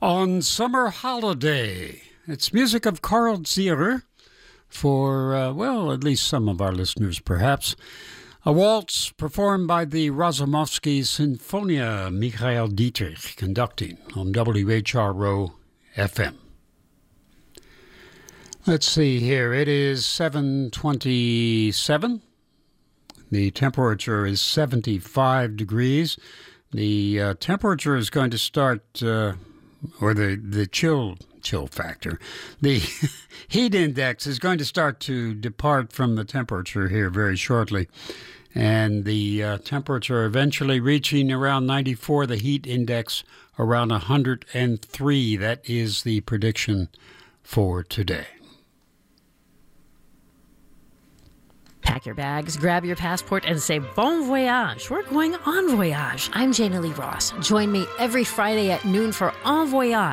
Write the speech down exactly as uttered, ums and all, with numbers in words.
On Summer Holiday. It's music of Carl Zierer for, uh, well, at least some of our listeners perhaps. A waltz performed by the Razumovsky Sinfonia, Michael Dietrich conducting on W H R O F M. Let's see here. It is seven twenty-seven. The temperature is seventy-five degrees. The uh, temperature is going to start, uh, or the, the chill chill factor, the heat index is going to start to depart from the temperature here very shortly. And the uh, temperature eventually reaching around ninety-four, the heat index around one hundred three. That is the prediction for today. Pack your bags, grab your passport, and say bon voyage. We're going en voyage. I'm Jana Lee Ross. Join me every Friday at noon for En Voyage.